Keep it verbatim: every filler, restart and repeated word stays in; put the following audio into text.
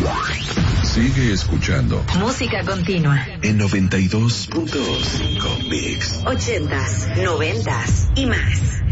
Sigue escuchando Música Continua en noventa y dos punto cinco Mix. Ochentas, noventas y más.